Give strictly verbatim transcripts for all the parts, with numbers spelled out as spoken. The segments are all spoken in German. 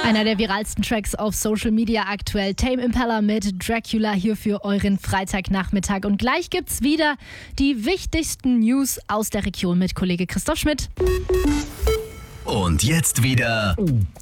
Einer der viralsten Tracks auf Social Media aktuell. Tame Impala mit Dracula hier für euren Freitagnachmittag. Und gleich gibt's wieder die wichtigsten News aus der Region mit Kollege Christoph Schmidt. Und jetzt wieder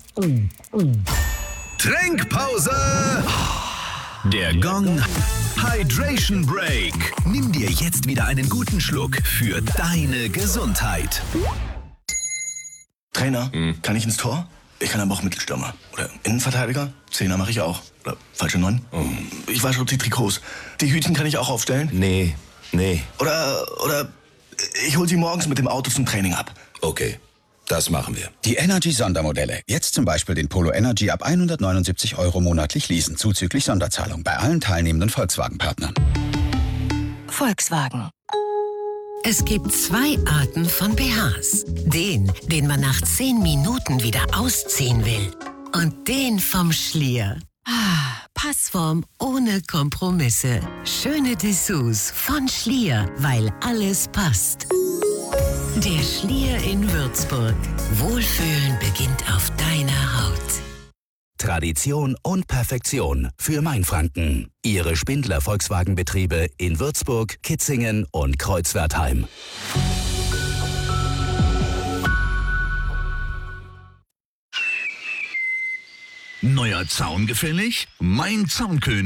Trinkpause. Der Gong Hydration Break. Nimm dir jetzt wieder einen guten Schluck für deine Gesundheit. Trainer, hm. kann ich ins Tor? Ich kann aber auch Mittelstürmer. Oder Innenverteidiger? Zehner mache ich auch. Oder falsche Neun? Oh. Ich wasche die Trikots. Die Hütchen kann ich auch aufstellen? Nee, nee. Oder, oder ich hole sie morgens mit dem Auto zum Training ab. Okay, das machen wir. Die Energy-Sondermodelle. Jetzt zum Beispiel den Polo Energy ab hundertneunundsiebzig Euro monatlich leasen, zuzüglich Sonderzahlung bei allen teilnehmenden Volkswagen-Partnern. Volkswagen. Es gibt zwei Arten von B Hs. Den, den man nach zehn Minuten wieder ausziehen will. Und den vom Schlier. Ah, Passform ohne Kompromisse. Schöne Dessous von Schlier, weil alles passt. Der Schlier in Würzburg. Wohlfühlen beginnt auf deiner Haut. Tradition und Perfektion für Mainfranken. Ihre Spindler Volkswagen-Betriebe in Würzburg, Kitzingen und Kreuzwertheim. Neuer Zaun gefällig? Mein Zaunkönig.